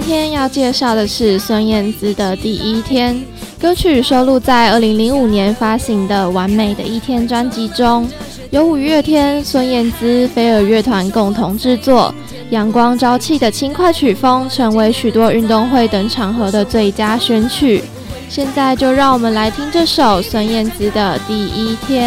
天要介绍的是孙燕姿的《第一天》，歌曲收录在2005年发行的《完美的一天》专辑中，由五月天、孙燕姿、飞儿乐团共同制作，阳光朝气的轻快曲风成为许多运动会等场合的最佳选曲。现在就让我们来听这首孙燕姿的《第一天》。